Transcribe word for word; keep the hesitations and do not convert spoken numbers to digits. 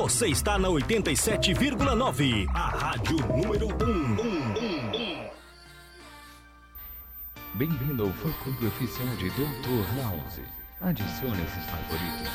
Você está na oitenta e sete vírgula nove, a rádio número um. Bem-vindo ao fã-clube oficial de doutor House. Adicione esses favoritos